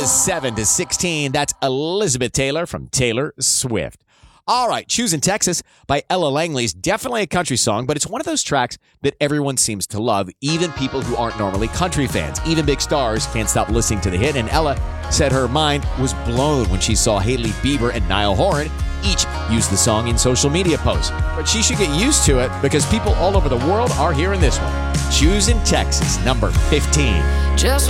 is 7-16. That's Elizabeth Taylor from Taylor Swift. All right, Choosing Texas by Ella Langley is definitely a country song, but it's one of those tracks that everyone seems to love, even people who aren't normally country fans. Even big stars can't stop listening to the hit, and Ella said her mind was blown when she saw Hailey Bieber and Niall Horan each use the song in social media posts. But she should get used to it because people all over the world are hearing this one. Choosing Texas, number 15. Just